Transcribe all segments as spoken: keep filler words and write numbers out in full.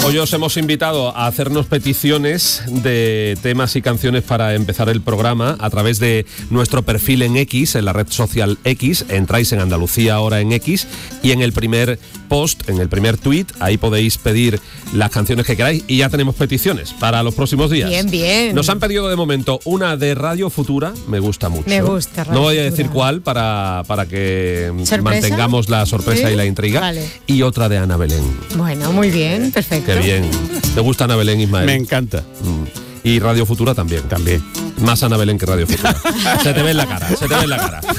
Hoy os hemos invitado a hacernos peticiones de temas y canciones para empezar el programa a través de nuestro perfil en X, en la red social X. Entráis en Andalucía Ahora en X y en el primer post, en el primer tweet, ahí podéis pedir las canciones que queráis y ya tenemos peticiones para los próximos días. Bien, bien. Nos han pedido de momento una de Radio Futura, me gusta mucho. Me gusta Radio No voy a Futura. decir cuál para, para que ¿Sorpresa? mantengamos la sorpresa ¿Sí? y la intriga. Vale. Y otra de Ana Belén. Bueno, muy bien, perfecto. Qué bien. ¿Te gusta Ana Belén, Ismael? Me encanta. Mm. Y Radio Futura también. También. Más Ana Belén que Radio Futura. Se te ve en la cara, se te ve en la cara.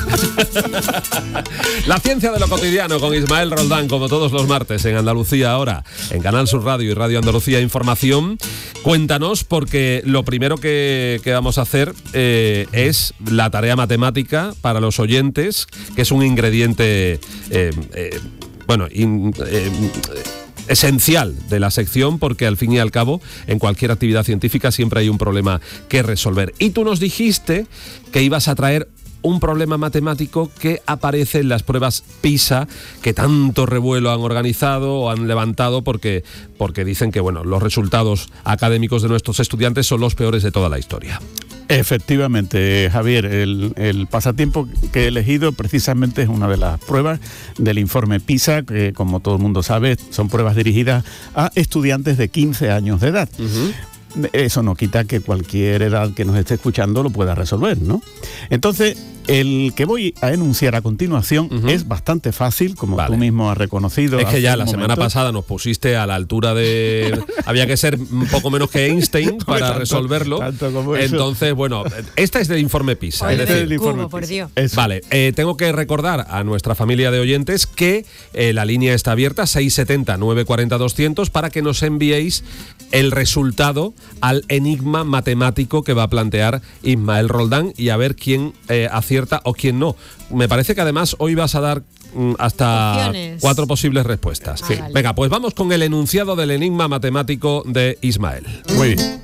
La ciencia de lo cotidiano con Ismael Roldán, como todos los martes en Andalucía Ahora, en Canal Sur Radio y Radio Andalucía Información. Cuéntanos, porque lo primero que, que vamos a hacer eh, es la tarea matemática para los oyentes, que es un ingrediente, eh, eh, bueno, in, eh, esencial de la sección, porque al fin y al cabo en cualquier actividad científica siempre hay un problema que resolver. Y tú nos dijiste que ibas a traer un problema matemático que aparece en las pruebas PISA, que tanto revuelo han organizado o han levantado porque, porque dicen que bueno, los resultados académicos de nuestros estudiantes son los peores de toda la historia. Efectivamente, Javier, el, el pasatiempo que he elegido precisamente es una de las pruebas del informe PISA, que como todo el mundo sabe son pruebas dirigidas a estudiantes de quince años de edad. Uh-huh. Eso no quita que cualquier edad que nos esté escuchando lo pueda resolver, ¿no? Entonces, el que voy a enunciar a continuación uh-huh. es bastante fácil, como vale. tú mismo has reconocido. Es que ya la momento. semana pasada nos pusiste a la altura de... Había que ser un poco menos que Einstein para tanto, resolverlo. Tanto como eso. Entonces, bueno, esta es del informe PISA. Oye, es decir, del informe cubo, por Dios. Vale, eh, tengo que recordar a nuestra familia de oyentes que eh, la línea está abierta, seis setenta, nueve cuarenta, doscientos, para que nos enviéis el resultado al enigma matemático que va a plantear Ismael Roldán y a ver quién eh, acierta o quién no. Me parece que además hoy vas a dar mm, hasta Opciones. cuatro posibles respuestas. Ah, sí. vale. Venga, pues vamos con el enunciado del enigma matemático de Ismael. Muy bien.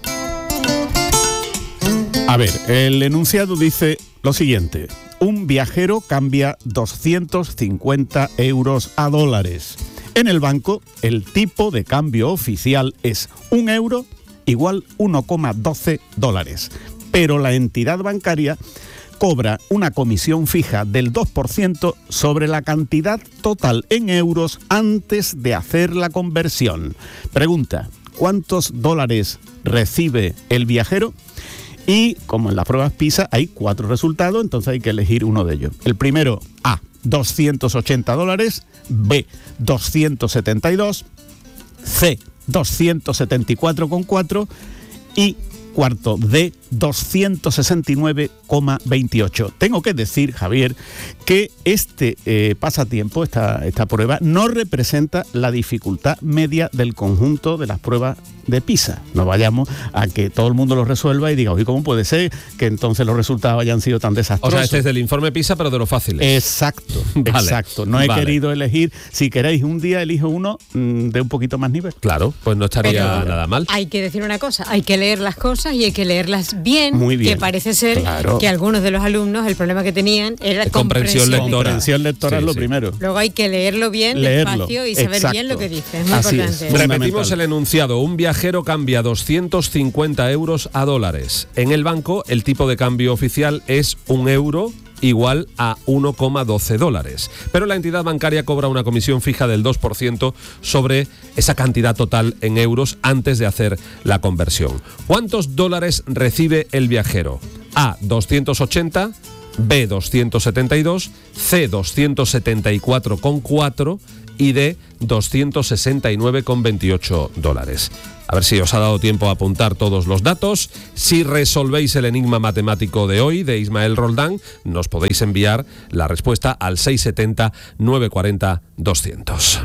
A ver, el enunciado dice lo siguiente. Un viajero cambia doscientos cincuenta euros a dólares. En el banco, el tipo de cambio oficial es un euro igual uno coma doce dólares. Pero la entidad bancaria cobra una comisión fija del dos por ciento sobre la cantidad total en euros antes de hacer la conversión. Pregunta, ¿cuántos dólares recibe el viajero? Y como en las pruebas PISA hay cuatro resultados, entonces hay que elegir uno de ellos. El primero, A, doscientos ochenta dólares, B, doscientos setenta y dos, C, doscientos setenta y cuatro coma cuatro y cuarto, D, doscientos sesenta y nueve coma veintiocho. Tengo que decir, Javier, que este eh, pasatiempo, esta, esta prueba, no representa la dificultad media del conjunto de las pruebas de PISA. No vayamos a que todo el mundo lo resuelva y diga, oye, ¿cómo puede ser que entonces los resultados hayan sido tan desastrosos? O sea, este es del informe PISA, pero de los fáciles. Exacto, vale, exacto. No he vale. querido elegir, si queréis un día elijo uno mmm, de un poquito más nivel. Claro, pues no estaría pero nada mal. Hay que decir una cosa, hay que leer las cosas y hay que leerlas bien, Muy bien. que parece ser claro. que algunos de los alumnos el problema que tenían era comprensión lectora. Comprensión lectora sí, es lo sí. primero. Luego hay que leerlo bien, leerlo. despacio y saber exacto. bien lo que dice. Es muy Así importante. Es. Repetimos el enunciado. Un viajero cambia doscientos cincuenta euros a dólares. En el banco, el tipo de cambio oficial es un euro igual a uno coma doce dólares. Pero la entidad bancaria cobra una comisión fija del dos por ciento sobre esa cantidad total en euros antes de hacer la conversión. ¿Cuántos dólares recibe el viajero? A, doscientos ochenta, B, doscientos setenta y dos, C, doscientos setenta y cuatro coma cuatro y D, doscientos sesenta y nueve coma veintiocho dólares. A ver si os ha dado tiempo a apuntar todos los datos. Si resolvéis el enigma matemático de hoy, de Ismael Roldán, nos podéis enviar la respuesta al seis setenta, nueve cuarenta, doscientos.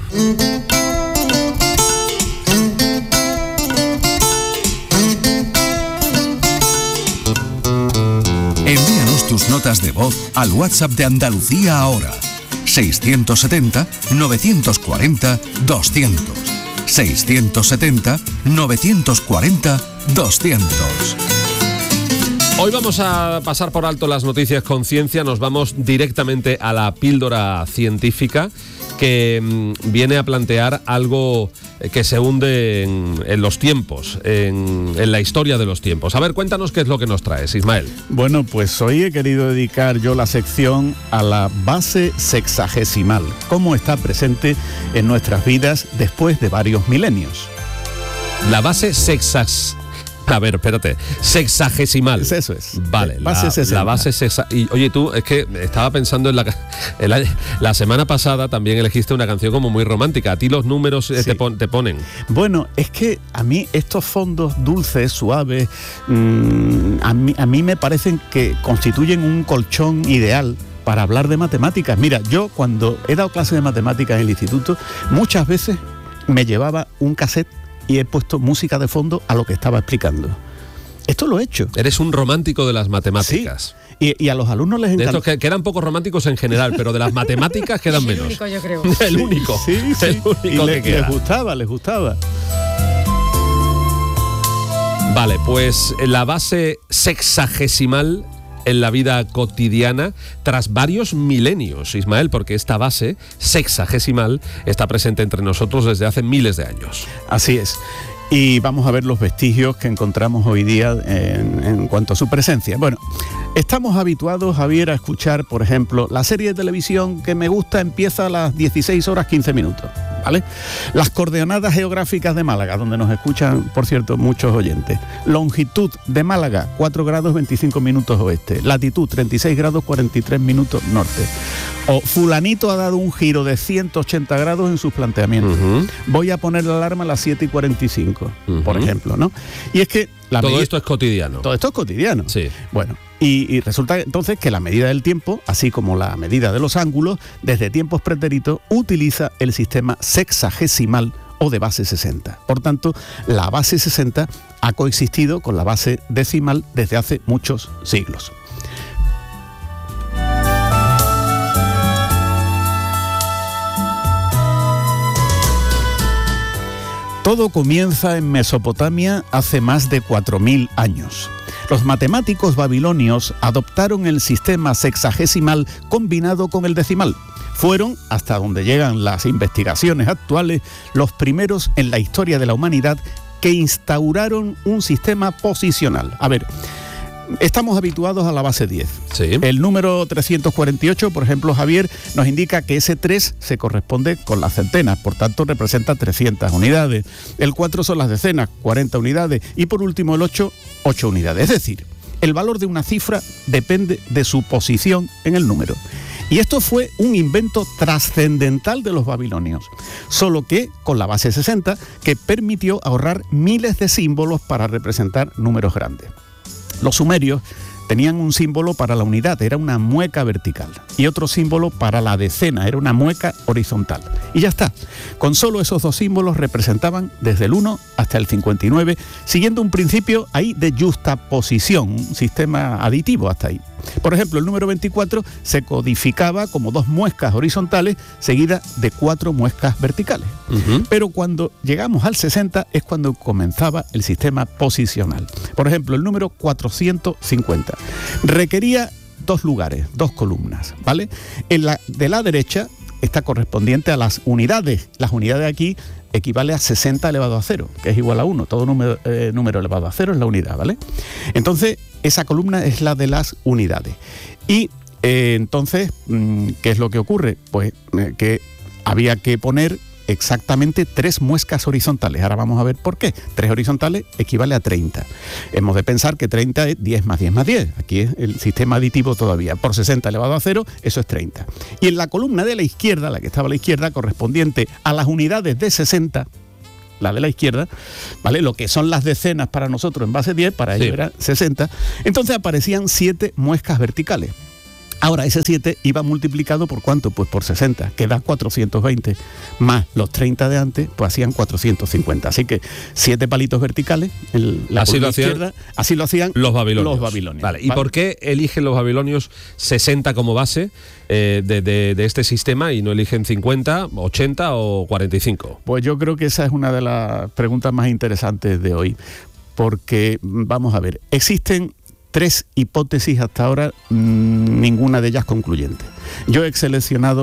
Envíanos tus notas de voz al WhatsApp de Andalucía Ahora. seiscientos setenta, novecientos cuarenta, doscientos. seiscientos setenta, novecientos cuarenta, doscientos. Hoy vamos a pasar por alto las noticias con ciencia, nos vamos directamente a la píldora científica que mmm, viene a plantear algo eh, que se hunde en, en los tiempos, en, en la historia de los tiempos. A ver, cuéntanos qué es lo que nos traes, Ismael. Bueno, pues hoy he querido dedicar yo la sección a la base sexagesimal, cómo está presente en nuestras vidas después de varios milenios. La base sexas... A ver, espérate. Sexagesimal. Eso es. Vale, base la, sesenta. la base sexa... Y oye, tú, es que estaba pensando en la, en la... La semana pasada también elegiste una canción como muy romántica. A ti los números eh, Sí. te, pon, te ponen. Bueno, es que a mí estos fondos dulces, suaves, mmm, a, mí, a mí me parecen que constituyen un colchón ideal para hablar de matemáticas. Mira, yo cuando he dado clases de matemáticas en el instituto, muchas veces me llevaba un cassette y he puesto música de fondo a lo que estaba explicando. Esto lo he hecho. Eres un romántico de las matemáticas. Sí. Y, y a los alumnos les De encanta. estos que, que eran pocos románticos en general, pero de las matemáticas quedan El menos. único, yo creo. El único. Sí, sí. El único Y que le- queda. les gustaba, les gustaba. Vale, pues la base sexagesimal en la vida cotidiana tras varios milenios, Ismael, porque esta base sexagesimal está presente entre nosotros desde hace miles de años. Así es. Y vamos a ver los vestigios que encontramos hoy día en, en cuanto a su presencia. Bueno, estamos habituados, Javier, a escuchar, por ejemplo, la serie de televisión que me gusta empieza a las dieciséis horas quince minutos, ¿vale? Las coordenadas geográficas de Málaga, donde nos escuchan, por cierto, muchos oyentes. Longitud de Málaga, cuatro grados veinticinco minutos oeste. Latitud, treinta y seis grados cuarenta y tres minutos norte. O fulanito ha dado un giro de ciento ochenta grados en sus planteamientos. Uh-huh. Voy a poner la alarma a las siete y cuarenta y cinco, Uh-huh. por ejemplo, ¿no? Y es que la Todo medida- esto es cotidiano. todo esto es cotidiano. Sí. Bueno, y, y resulta entonces que la medida del tiempo, así como la medida de los ángulos, desde tiempos pretéritos, utiliza el sistema sexagesimal o de base sesenta. Por tanto, la base sesenta ha coexistido con la base decimal desde hace muchos siglos. Todo comienza en Mesopotamia hace más de cuatro mil años. Los matemáticos babilonios adoptaron el sistema sexagesimal combinado con el decimal. Fueron, hasta donde llegan las investigaciones actuales, los primeros en la historia de la humanidad que instauraron un sistema posicional. A ver, estamos habituados a la base diez. Sí. El número trescientos cuarenta y ocho, por ejemplo, Javier, nos indica que ese tres se corresponde con las centenas, por tanto representa trescientas unidades. El cuatro son las decenas, cuarenta unidades. Y por último el ocho, ocho unidades. Es decir, el valor de una cifra depende de su posición en el número. Y esto fue un invento trascendental de los babilonios, solo que con la base sesenta, que permitió ahorrar miles de símbolos para representar números grandes. Los sumerios tenían un símbolo para la unidad, era una mueca vertical, y otro símbolo para la decena, era una mueca horizontal. Y ya está. Con solo esos dos símbolos representaban desde el uno hasta el cincuenta y nueve, siguiendo un principio ahí de justaposición, un sistema aditivo hasta ahí. Por ejemplo, el número veinticuatro se codificaba como dos muescas horizontales seguidas de cuatro muescas verticales. Uh-huh. Pero cuando llegamos al sesenta es cuando comenzaba el sistema posicional. Por ejemplo, el número cuatrocientos cincuenta requería dos lugares, dos columnas, ¿vale? En la de la derecha está correspondiente a las unidades. Las unidades aquí equivale a sesenta elevado a cero, que es igual a uno. Todo número, eh, número elevado a cero es la unidad, ¿vale? Entonces, esa columna es la de las unidades. Y eh, entonces, ¿qué es lo que ocurre? Pues eh, que había que poner exactamente tres muescas horizontales. Ahora vamos a ver por qué. Tres horizontales equivale a treinta. Hemos de pensar que treinta es diez más diez más diez. Aquí es el sistema aditivo todavía. Por sesenta elevado a cero, eso es treinta. Y en la columna de la izquierda, la que estaba a la izquierda, correspondiente a las unidades de sesenta, la de la izquierda, ¿vale? Lo que son las decenas para nosotros en base diez, para ellos Sí. era sesenta. Entonces aparecían siete muescas verticales. Ahora, ese siete iba multiplicado por ¿cuánto? Pues por sesenta, que da cuatrocientos veinte, más los treinta de antes, pues hacían cuatrocientos cincuenta. Así que siete palitos verticales en la Así columna lo hacían izquierda, así lo hacían Los babilonios. Los babilonios. Vale. ¿Y por qué eligen los babilonios sesenta como base eh, de, de, de este sistema y no eligen cincuenta, ochenta o cuarenta y cinco? Pues yo creo que esa es una de las preguntas más interesantes de hoy, porque, vamos a ver, existen tres hipótesis hasta ahora, mmm, ninguna de ellas concluyente. Yo he seleccionado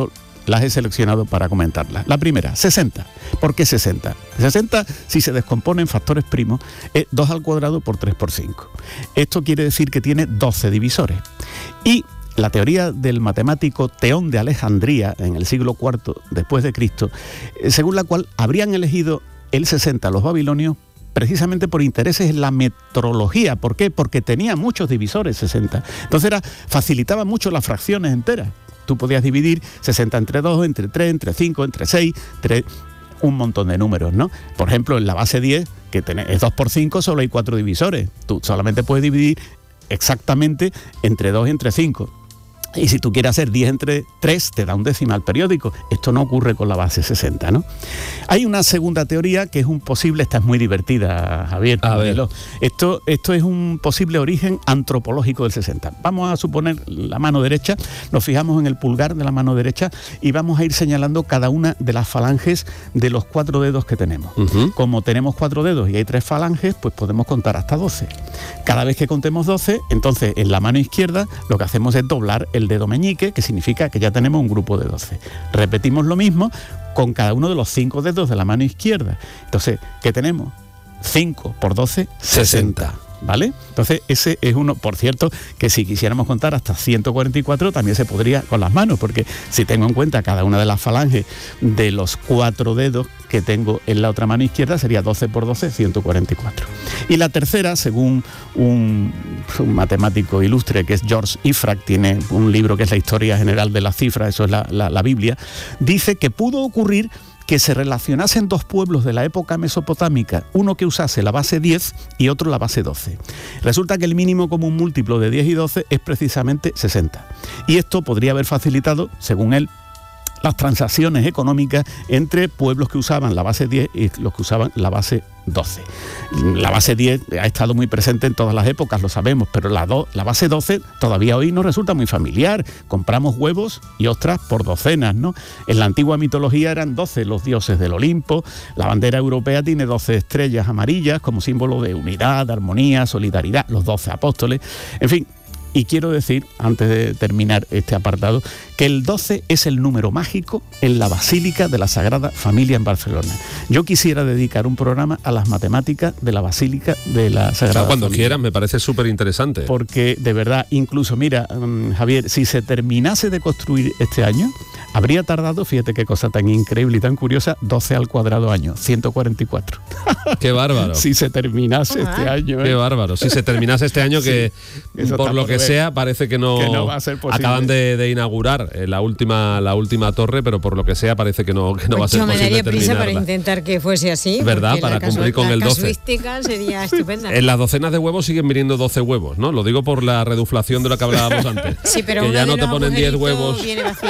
las he seleccionado para comentarlas. La primera, sesenta. ¿Por qué sesenta? sesenta, si se descompone en factores primos, es dos al cuadrado por tres por cinco. Esto quiere decir que tiene doce divisores. Y la teoría del matemático Teón de Alejandría, en el siglo cuarto después de Cristo, según la cual habrían elegido el sesenta los babilonios precisamente por intereses en la metrología. ¿Por qué? Porque tenía muchos divisores, sesenta. Entonces era, facilitaba mucho las fracciones enteras. Tú podías dividir sesenta entre dos, entre tres, entre cinco, entre seis, entre un montón de números, ¿no? Por ejemplo, en la base diez, que es dos por cinco, solo hay cuatro divisores. Tú solamente puedes dividir exactamente entre dos y entre cinco. Y si tú quieres hacer diez entre tres, te da un decimal periódico. Esto no ocurre con la base sesenta, ¿no? Hay una segunda teoría que es un posible, esta es muy divertida, Javier. A ver. Esto, esto es un posible origen antropológico del sesenta. Vamos a suponer la mano derecha, nos fijamos en el pulgar de la mano derecha y vamos a ir señalando cada una de las falanges de los cuatro dedos que tenemos. Uh-huh. Como tenemos cuatro dedos y hay tres falanges, pues podemos contar hasta doce. Cada vez que contemos doce, entonces en la mano izquierda lo que hacemos es doblar el dedo meñique, que significa que ya tenemos un grupo de doce. Repetimos lo mismo con cada uno de los cinco dedos de la mano izquierda. Entonces, ¿qué tenemos? cinco por doce, sesenta. ¿Vale? Entonces ese es uno, por cierto, que si quisiéramos contar hasta ciento cuarenta y cuatro también se podría con las manos, porque si tengo en cuenta cada una de las falanges de los cuatro dedos que tengo en la otra mano izquierda, sería doce por doce, ciento cuarenta y cuatro. Y la tercera, según un, un matemático ilustre que es George Ifrach, tiene un libro que es la historia general de las cifras, eso es la, la, la Biblia, dice que pudo ocurrir que se relacionasen dos pueblos de la época mesopotámica, uno que usase la base diez y otro la base doce. Resulta que el mínimo común múltiplo de diez y doce es precisamente sesenta. Y esto podría haber facilitado, según él, las transacciones económicas entre pueblos que usaban la base diez y los que usaban la base doce. La base diez ha estado muy presente en todas las épocas, lo sabemos, pero la, do, la base doce todavía hoy nos resulta muy familiar. Compramos huevos y ostras por docenas, ¿no? En la antigua mitología eran doce los dioses del Olimpo. La bandera europea tiene doce estrellas amarillas como símbolo de unidad, armonía, solidaridad, los doce apóstoles, en fin. Y quiero decir, antes de terminar este apartado, que el doce es el número mágico en la Basílica de la Sagrada Familia en Barcelona. Yo quisiera dedicar un programa a las matemáticas de la Basílica de la Sagrada o sea, cuando Familia. quieras, me parece súper interesante. Porque, de verdad, incluso, mira, um, Javier, si se terminase de construir este año, habría tardado, fíjate qué cosa tan increíble y tan curiosa, doce al cuadrado año, ciento cuarenta y cuatro. ¡Qué bárbaro! Si se terminase uh-huh. este año. ¿eh? ¡Qué bárbaro! Si se terminase este año, que sí, por lo que sea, parece que no, que no va a ser posible. Acaban de, de inaugurar eh, la última la última torre, pero por lo que sea parece que no, que no pues va a ser yo posible me daría prisa terminarla. para intentar que fuese así. ¿Verdad? Para cumplir con el doce. La casuística sería estupenda. En las docenas de huevos siguen viniendo doce huevos, ¿no? Lo digo por la reduflación de lo que hablábamos antes. Sí, pero que uno ya de no te los ponen diez huevos. Viene vacío.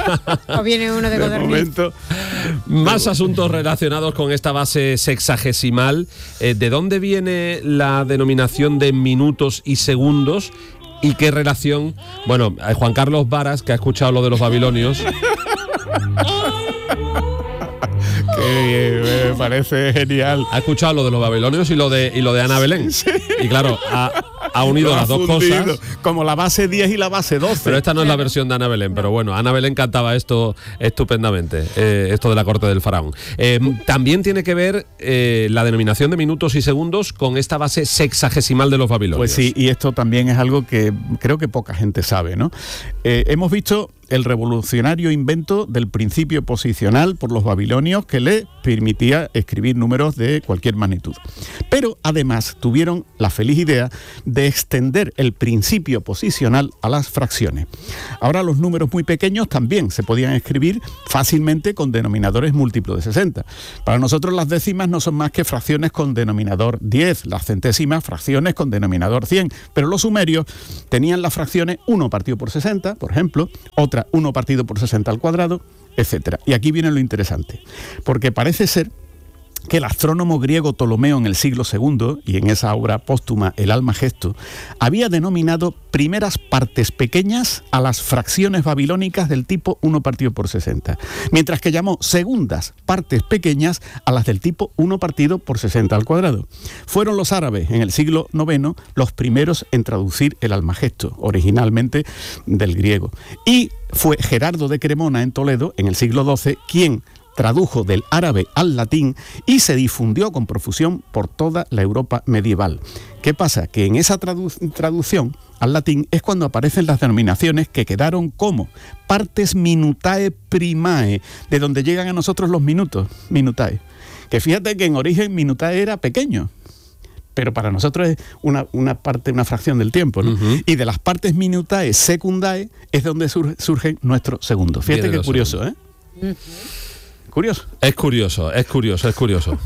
O viene uno de, de codorniz. Más asuntos relacionados con esta base sexagesimal. Eh, ¿De dónde viene la denominación de minutos y segundos? ¿Y qué relación? Bueno, Juan Carlos Varas, que ha escuchado lo de los babilonios. Que me parece genial. Ha escuchado lo de los babilonios y lo de y lo de Ana Belén. Sí. Y claro, ha, ha unido lo las ha dos fundido, cosas. Como la base diez y la base doce. Pero esta no es la versión de Ana Belén. Pero bueno, Ana Belén cantaba esto estupendamente, eh, esto de la corte del faraón. Eh, también tiene que ver eh, la denominación de minutos y segundos con esta base sexagesimal de los babilonios. Pues sí, y esto también es algo que creo que poca gente sabe, ¿no? Eh, hemos visto el revolucionario invento del principio posicional por los babilonios que le permitía escribir números de cualquier magnitud. Pero además tuvieron la feliz idea de extender el principio posicional a las fracciones. Ahora los números muy pequeños también se podían escribir fácilmente con denominadores múltiplos de sesenta. Para nosotros las décimas no son más que fracciones con denominador diez, las centésimas fracciones con denominador cien, pero los sumerios tenían las fracciones uno partido por sesenta, por ejemplo, otra uno partido por sesenta al cuadrado, etcétera. Y aquí viene lo interesante, porque parece ser que el astrónomo griego Ptolomeo en el siglo segundo, y en esa obra póstuma El Almagesto, había denominado primeras partes pequeñas a las fracciones babilónicas del tipo uno partido por sesenta, mientras que llamó segundas partes pequeñas a las del tipo uno partido por sesenta al cuadrado. Fueron los árabes en el siglo noveno los primeros en traducir el Almagesto, originalmente del griego. Y fue Gerardo de Cremona en Toledo, en el siglo doce, quien tradujo del árabe al latín y se difundió con profusión por toda la Europa medieval. ¿Qué pasa? Que en esa tradu- traducción al latín es cuando aparecen las denominaciones que quedaron como partes minutae primae, de donde llegan a nosotros los minutos, minutae. Que fíjate que en origen minutae era pequeño, pero para nosotros es una, una parte, una fracción del tiempo, ¿no? Uh-huh. Y de las partes minutae secundae es donde sur- surgen nuestros segundos. Fíjate qué curioso, segundos. ¿eh? Uh-huh. Curioso. Es curioso, es curioso, es curioso.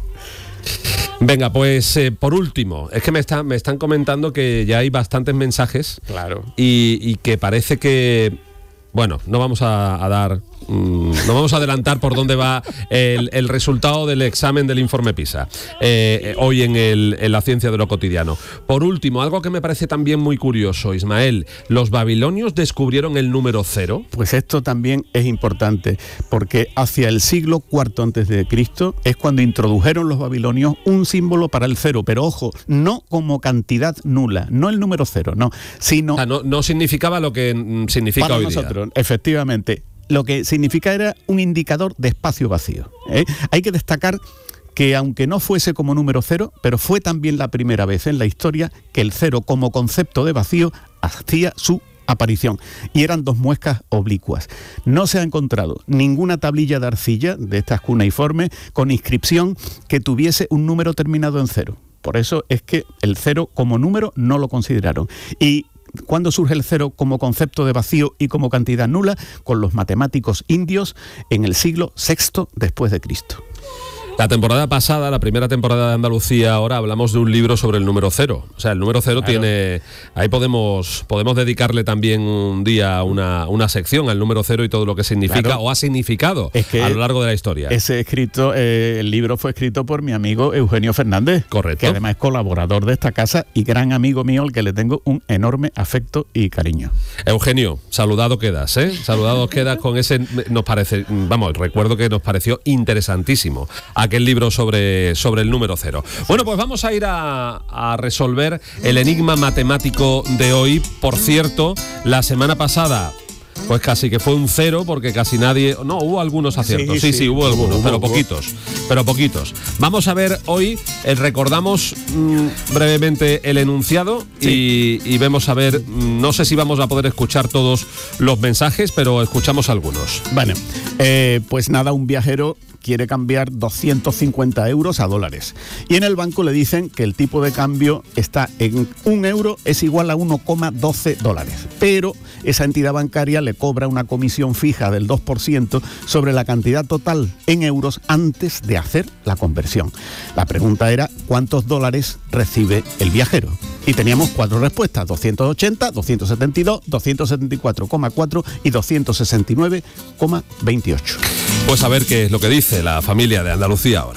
Venga, pues eh, por último, es que me, está, me están comentando que ya hay bastantes mensajes. Claro. Y, y que parece que, bueno, no vamos a, a dar... Mm, no vamos a adelantar por dónde va el, el resultado del examen del informe PISA eh, eh, hoy en, el, en la ciencia de lo cotidiano. Por último, algo que me parece también muy curioso, Ismael, ¿los babilonios descubrieron el número cero? Pues esto también es importante, porque hacia el siglo cuarto antes de Cristo es cuando introdujeron los babilonios un símbolo para el cero, pero ojo, no como cantidad nula, no el número cero, no, sino... O sea, no, no significaba lo que mm, significa para hoy nosotros, día. Efectivamente. Lo que significa era un indicador de espacio vacío. ¿eh? Hay que destacar que aunque no fuese como número cero, pero fue también la primera vez en la historia que el cero como concepto de vacío hacía su aparición. Y eran dos muescas oblicuas. No se ha encontrado ninguna tablilla de arcilla de estas cuneiformes con inscripción que tuviese un número terminado en cero. Por eso es que el cero como número no lo consideraron. Y ¿cuándo surge el cero como concepto de vacío y como cantidad nula? Con los matemáticos indios en el siglo sexto después de Cristo. La temporada pasada, la primera temporada de Andalucía, ahora hablamos de un libro sobre el número cero. O sea, el número cero claro. tiene... Ahí podemos podemos dedicarle también un día una, una sección al número cero y todo lo que significa claro. o ha significado es que a lo largo de la historia. Ese escrito, eh, el libro fue escrito por mi amigo Eugenio Fernández. Correcto. Que además es colaborador de esta casa y gran amigo mío al que le tengo un enorme afecto y cariño. Eugenio, saludado quedas, ¿eh? Saludado quedas con ese... Nos parece... Vamos, recuerdo que nos pareció interesantísimo aquel libro sobre, sobre el número cero. Bueno, pues vamos a ir a, a resolver el enigma matemático de hoy. Por cierto, la semana pasada pues casi que fue un cero porque casi nadie... No, hubo algunos aciertos, sí, sí, sí hubo algunos, hubo, pero hubo. poquitos, pero poquitos. Vamos a ver hoy, eh, recordamos mmm, brevemente el enunciado sí. y, y vemos a ver, mmm, no sé si vamos a poder escuchar todos los mensajes, pero escuchamos algunos. Bueno, eh, pues nada, un viajero quiere cambiar doscientos cincuenta euros a dólares. Y en el banco le dicen que el tipo de cambio está en un euro es igual a uno coma doce dólares. Pero esa entidad bancaria le cobra una comisión fija del dos por ciento sobre la cantidad total en euros antes de hacer la conversión. La pregunta era ¿cuántos dólares recibe el viajero? Y teníamos cuatro respuestas, doscientos ochenta, doscientos setenta y dos, doscientos setenta y cuatro coma cuatro y doscientos sesenta y nueve coma veintiocho. Pues a ver qué es lo que dice la familia de Andalucía ahora.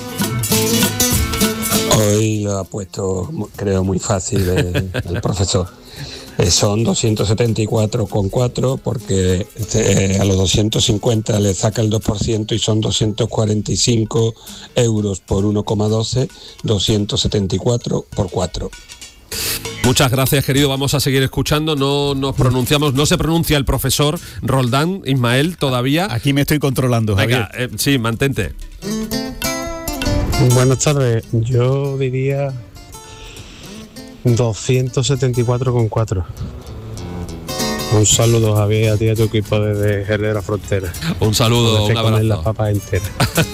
Hoy lo ha puesto, creo, muy fácil el, el profesor. Eh, son doscientos setenta y cuatro coma cuatro porque eh, a los doscientos cincuenta le saca el dos por ciento y son doscientos cuarenta y cinco euros por uno coma doce, doscientos setenta y cuatro por cuatro. Muchas gracias, querido. Vamos a seguir escuchando. No nos pronunciamos, no se pronuncia el profesor Roldán, Ismael, todavía. Aquí me estoy controlando, Javier. Venga, eh, sí, mantente. Buenas tardes. Yo diría doscientos setenta y cuatro coma cuatro. Un saludo, Javier, a ti y a tu equipo desde Jerez de la Frontera. Un saludo, un abrazo. Las papas enteras.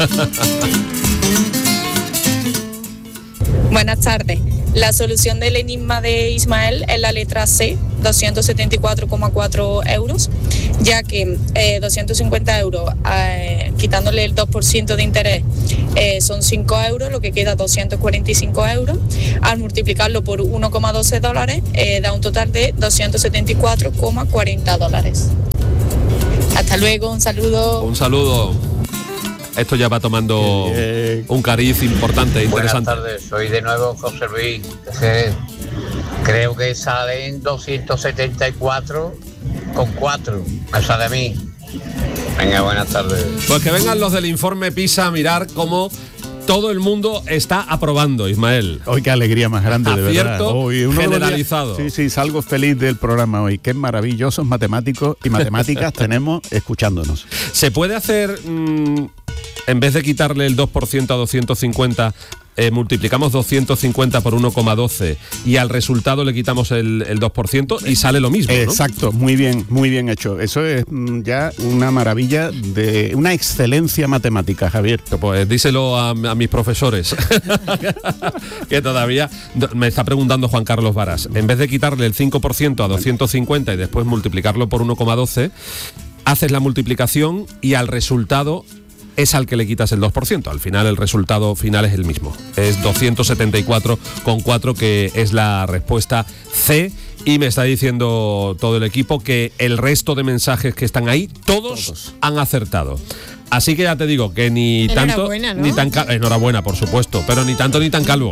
Buenas tardes. La solución del enigma de Ismael es la letra C, doscientos setenta y cuatro coma cuatro euros, ya que eh, doscientos cincuenta euros, eh, quitándole el dos por ciento de interés, eh, son cinco euros, lo que queda doscientos cuarenta y cinco euros. Al multiplicarlo por uno coma doce dólares, eh, da un total de doscientos setenta y cuatro coma cuarenta dólares. Hasta luego, un saludo. Un saludo. esto ya va tomando un cariz importante, interesante. Buenas tardes, soy de nuevo José Luis. Eh, creo que salen doscientos setenta y cuatro con cuatro. Me sale a mí. Venga, buenas tardes. Pues que vengan los del informe PISA a mirar cómo todo el mundo está aprobando, Ismael. Hoy qué alegría más grande, de verdad. Acierto Hoy, uno generalizado. Días, sí, sí, salgo feliz del programa hoy. Qué maravillosos matemáticos y matemáticas tenemos escuchándonos. ¿Se puede hacer, mmm, en vez de quitarle el dos por ciento a doscientos cincuenta, eh, multiplicamos doscientos cincuenta por uno coma doce y al resultado le quitamos el, el dos por ciento y sale lo mismo, ¿no? Exacto, muy bien, muy bien hecho. Eso es mm, ya una maravilla, de una excelencia matemática, Javier. Pues díselo a, a mis profesores, que todavía me está preguntando Juan Carlos Varas. En vez de quitarle el cinco por ciento a doscientos cincuenta y después multiplicarlo por uno coma doce, haces la multiplicación y al resultado es al que le quitas el dos por ciento. Al final el resultado final es el mismo. Es doscientos setenta y cuatro coma cuatro, que es la respuesta C. Y me está diciendo todo el equipo que el resto de mensajes que están ahí, todos, todos. han acertado. Así que ya te digo que ni tanto, ¿no? ni tan calvo. Enhorabuena, por supuesto, pero ni tanto ni tan calvo.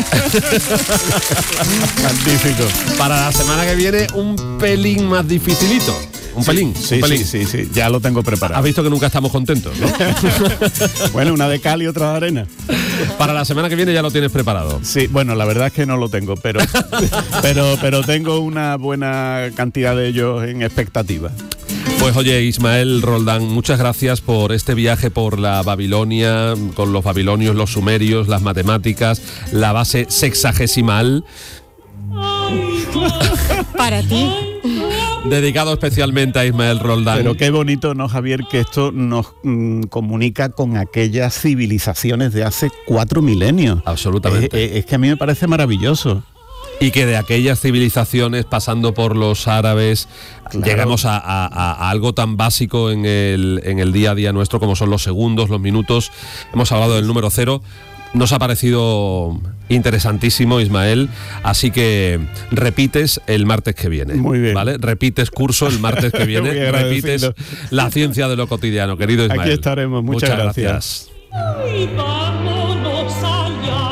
Magnífico. Para la semana que viene, un pelín más dificilito. Un sí, pelín, sí, un pelín. Sí, sí, sí, ya lo tengo preparado. Has visto que nunca estamos contentos, ¿no? Bueno, una de cal y otra de arena. Para la semana que viene ya lo tienes preparado. Sí, bueno, la verdad es que no lo tengo, pero, pero, pero tengo una buena cantidad de ellos en expectativa. Pues oye, Ismael Roldán, muchas gracias por este viaje por la Babilonia, con los babilonios, los sumerios, las matemáticas, la base sexagesimal. Para ti. Dedicado especialmente a Ismael Roldán. Pero qué bonito, ¿no, Javier? Que esto nos mm, comunica con aquellas civilizaciones de hace cuatro milenios. Absolutamente. Es, es, es que a mí me parece maravilloso. Y que de aquellas civilizaciones, pasando por los árabes, claro, llegamos a, a, a algo tan básico en el, en el día a día nuestro como son los segundos, los minutos. Hemos hablado del número cero. Nos ha parecido interesantísimo, Ismael, así que repites el martes que viene. Muy bien. ¿Vale? Repites curso el martes que viene, repites la ciencia de lo cotidiano, querido Ismael. Aquí estaremos, muchas, muchas gracias. gracias. Ay, vámonos allá.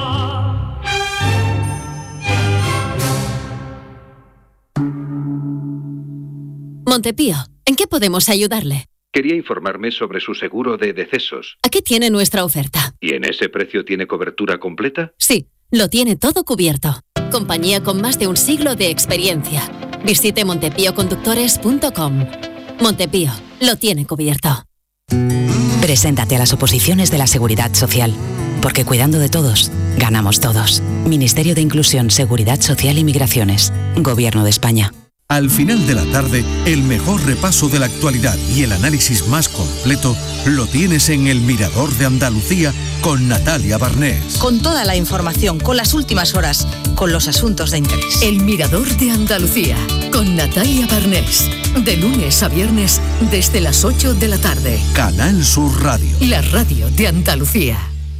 Montepío, ¿en qué podemos ayudarle? Quería informarme sobre su seguro de decesos. Aquí tiene nuestra oferta. ¿Y en ese precio tiene cobertura completa? Sí, lo tiene todo cubierto. Compañía con más de un siglo de experiencia. Visite montepío conductores punto com. Montepío, lo tiene cubierto. Preséntate a las oposiciones de la Seguridad Social. Porque cuidando de todos, ganamos todos. Ministerio de Inclusión, Seguridad Social y Migraciones. Gobierno de España. Al final de la tarde, el mejor repaso de la actualidad y el análisis más completo lo tienes en El Mirador de Andalucía con Natalia Barnés. Con toda la información, con las últimas horas, con los asuntos de interés. El Mirador de Andalucía con Natalia Barnés. De lunes a viernes desde las ocho de la tarde. Canal Sur Radio. La radio de Andalucía.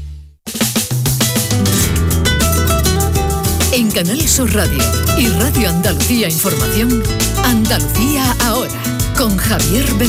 En Canal Sur Radio y Radio Andalucía Información, Andalucía Ahora, con Javier Ben